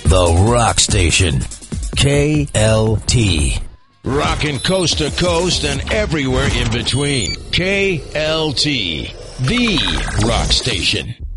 The Rock Station. KLT. Rockin' coast to coast and everywhere in between. KLT. The Rock Station.